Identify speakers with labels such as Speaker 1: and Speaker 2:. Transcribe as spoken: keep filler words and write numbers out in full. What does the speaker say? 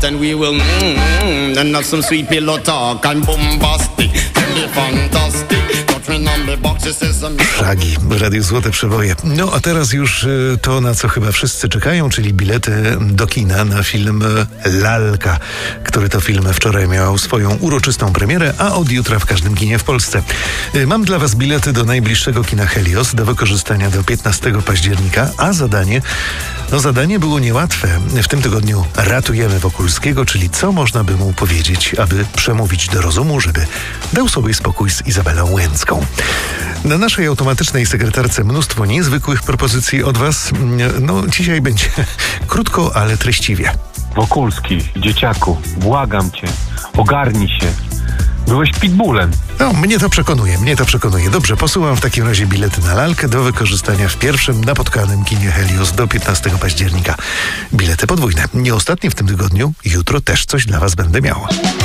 Speaker 1: and we will mmm, and have some sweet pillow talk and bombastic, and be fantastic.
Speaker 2: Szlagi, Radio Złote Przeboje. No a teraz już y, to, na co chyba wszyscy czekają, czyli bilety do kina na film Lalka, który to film wczoraj miał swoją uroczystą premierę, a od jutra w każdym kinie w Polsce. Y, mam dla was bilety do najbliższego kina Helios do wykorzystania do piętnastego października, a zadanie, no zadanie było niełatwe. W tym tygodniu ratujemy Wokulskiego, czyli co można by mu powiedzieć, aby przemówić do rozumu, żeby dał sobie spokój z Izabelą Łęcką. Na naszej automatycznej sekretarce mnóstwo niezwykłych propozycji od was. No, dzisiaj będzie krótko, ale treściwie.
Speaker 3: Wokulski, dzieciaku, błagam cię, ogarnij się. Byłeś pitbullem.
Speaker 2: No, mnie to przekonuje, mnie to przekonuje. Dobrze, posyłam w takim razie bilety na Lalkę do wykorzystania w pierwszym napotkanym kinie Helios do piętnastego października. Bilety podwójne. Nie ostatnie w tym tygodniu, jutro też coś dla was będę miał.